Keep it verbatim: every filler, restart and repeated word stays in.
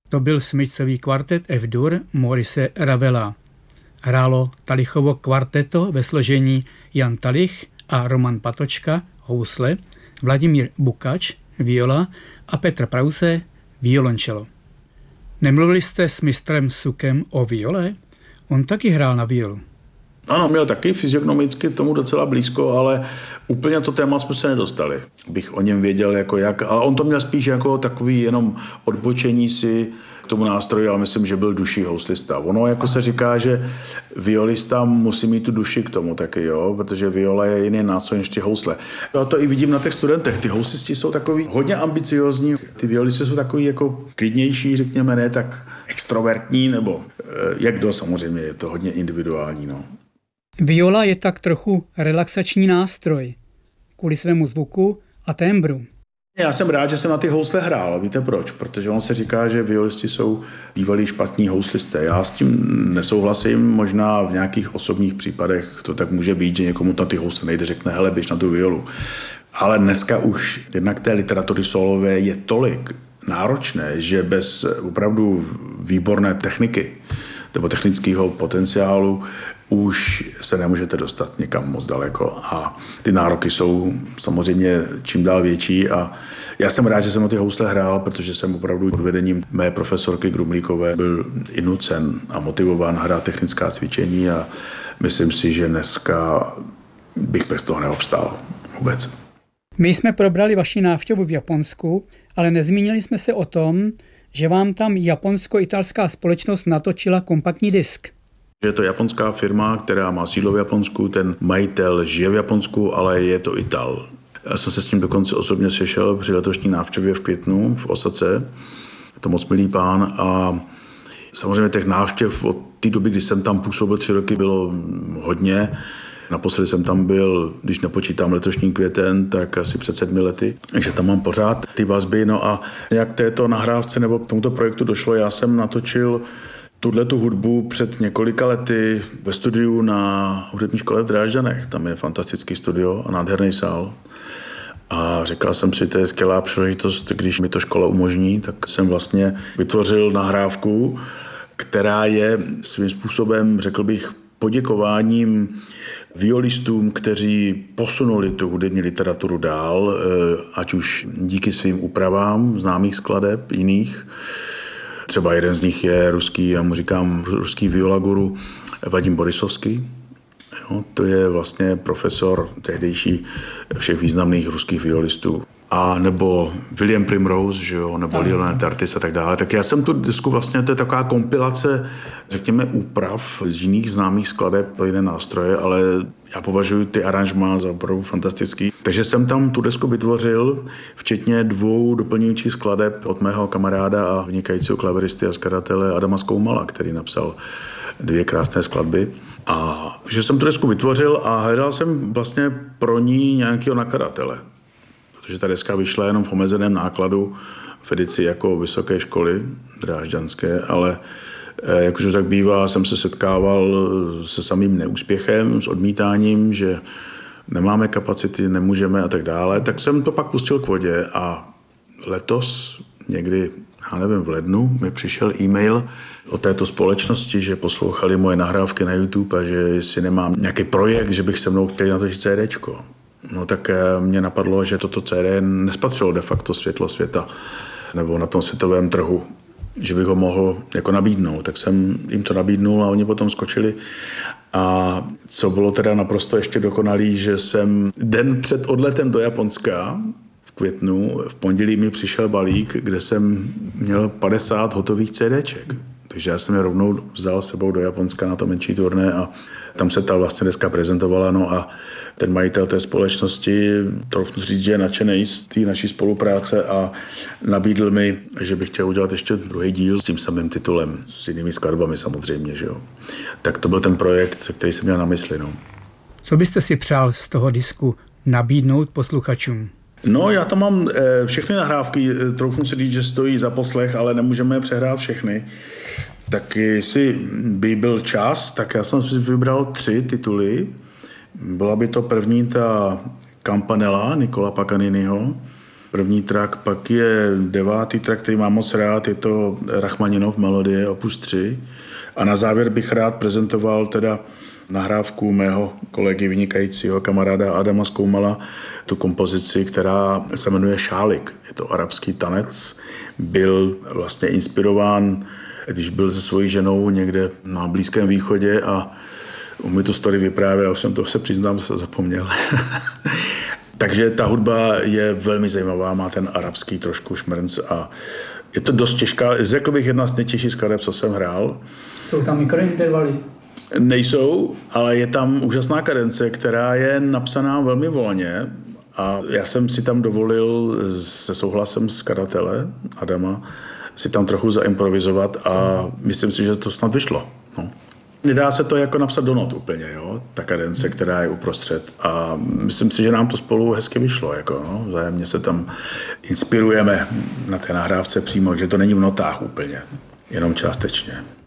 To byl smyčcový kvartet F-dur Maurice Ravela. Hrálo Talichovo kvarteto ve složení Jan Talich a Roman Patočka housle, Vladimír Bukač viola a Petr Prause violončelo. Nemluvili jste s mistrem Sukem o viole? On taky hrál na violu. Ano, měl taky fyziognomicky tomu docela blízko, ale úplně to téma jsme se nedostali. Bych o něm věděl jako jak, ale on to měl spíš jako takový jenom odbočení si k tomu nástroji, ale myslím, že byl duší houslista. Ono jako se říká, že violista musí mít tu duši k tomu taky, jo, protože viola je jiný nástroj než ty housle. Já to i vidím na těch studentech. Ty houslisti jsou takový hodně ambiciozní, ty violisti jsou takový jako klidnější, řekněme, ne tak extrovertní, nebo jak kdo, samozřejmě je to hodně individuální, no. Viola je tak trochu relaxační nástroj kvůli svému zvuku a tembru. Já jsem rád, že jsem na ty housle hrál. Víte proč? Protože on se říká, že violisti jsou bývalí špatní houslisté. Já s tím nesouhlasím, možná v nějakých osobních případech to tak může být, že někomu na ty housle nejde, řekne, hele, běž na tu violu. Ale dneska už jednak té literatury solové je tolik náročné, že bez opravdu výborné techniky nebo technického potenciálu už se nemůžete dostat někam moc daleko a ty nároky jsou samozřejmě čím dál větší a já jsem rád, že jsem na ty housle hrál, protože jsem opravdu pod vedením mé profesorky Grumlíkové byl i nucen a motivován hrát technická cvičení a myslím si, že dneska bych bez toho neobstál vůbec. My jsme probrali vaši návštěvu v Japonsku, ale nezmínili jsme se o tom, že vám tam japonsko-italská společnost natočila kompaktní disk. Je to japonská firma, která má sídlo v Japonsku, ten majitel žije v Japonsku, ale je to Ital. Já jsem se s ním dokonce osobně sešel při letošní návštěvě v květnu v Osace. Je to moc milý pán a samozřejmě těch návštěv od té doby, kdy jsem tam působil tři roky, bylo hodně. Naposledy jsem tam byl, když nepočítám letošní květen, tak asi před sedmi lety, takže tam mám pořád ty vazby. No a jak této nahrávce nebo k tomuto projektu došlo, já jsem natočil tuhletu hudbu před několika lety ve studiu na hudební škole v Drážďanech. Tam je fantastický studio a nádherný sál. A říkal jsem si, to je skvělá příležitost, když mi to škola umožní, tak jsem vlastně vytvořil nahrávku, která je svým způsobem, řekl bych, poděkováním violistům, kteří posunuli tu hudební literaturu dál, ať už díky svým úpravám známých skladeb, jiných. Třeba jeden z nich je ruský, já mu říkám ruský violaguru Vadim Borisovský. Jo, to je vlastně profesor tehdejší všech významných ruských violistů. A nebo William Primrose, že jo, nebo Lionel Tartis a tak dále. Tak já jsem tu disku vlastně, to je taková kompilace, řekněme, úprav z jiných známých skladeb, to jiné nástroje, ale já považuji ty aranžmá za opravdu fantastický. Takže jsem tam tu desku vytvořil, včetně dvou doplňujících skladeb od mého kamaráda a vynikajícího klaveristy a skladatele Adama Skoumala, který napsal dvě krásné skladby. A že jsem tu desku vytvořil a hledal jsem vlastně pro ní nějakého nakladatele. Protože ta deska vyšla jenom v omezeném nákladu v edici jako vysoké školy drážďanské, ale jakože tak bývá, jsem se setkával se samým neúspěchem, s odmítáním, že nemáme kapacity, nemůžeme a tak dále. Tak jsem to pak pustil k vodě a letos někdy, já nevím, v lednu mi přišel e-mail od této společnosti, že poslouchali moje nahrávky na YouTube a že jestli nemám nějaký projekt, že bych se mnou chtěl natočit CDčko. No tak mě napadlo, že toto C D nespatřilo de facto světlo světa nebo na tom světovém trhu, že bych ho mohl jako nabídnout. Tak jsem jim to nabídnul a oni potom skočili. A co bylo teda naprosto ještě dokonalý, že jsem den před odletem do Japonska v květnu, v pondělí mi přišel balík, kde jsem měl padesát hotových CDček. Takže já jsem je rovnou vzal sebou do Japonska na to menší turné a tam se ta vlastně deska prezentovala. No a ten majitel té společnosti, troufnu říct, že je nadšenej z té naší spolupráce a nabídl mi, že bych chtěl udělat ještě druhý díl s tím samým titulem, s jinými skladbami samozřejmě. Že jo. Tak to byl ten projekt, který jsem měl na mysli. No. Co byste si přál z toho disku nabídnout posluchačům? No, já tam mám e, všechny nahrávky, troufnu si říct, že stojí za poslech, ale nemůžeme je přehrát všechny. Tak jestli by byl čas, tak já jsem si vybral tři tituly. Byla by to první ta Campanella Nicola Paganiniho, první track, pak je devátý track, který mám moc rád, je to Rachmaninov melodie opus tři. A na závěr bych rád prezentoval teda nahrávku mého kolegy vynikajícího kamaráda Adama Skoumala, tu kompozici, která se jmenuje Šálik. Je to arabský tanec. Byl vlastně inspirován, když byl se svojí ženou někde na Blízkém východě a on mi tu story vyprávěl, já už jsem to se přiznám, se zapomněl. Takže ta hudba je velmi zajímavá, má ten arabský trošku šmrnc a je to dost těžká, řekl bych jedna z nejtěžších skladeb, co jsem hrál. Jsou tam mikrointervaly? Nejsou, ale je tam úžasná kadence, která je napsaná velmi volně a já jsem si tam dovolil se souhlasem skladatele Adama si tam trochu zaimprovizovat a myslím si, že to snad vyšlo. No. Nedá se to jako napsat do not úplně, jo? Ta kadence, která je uprostřed. A myslím si, že nám to spolu hezky vyšlo. Jako, no? Vzájemně se tam inspirujeme na té nahrávce přímo, že to není v notách úplně, jenom částečně.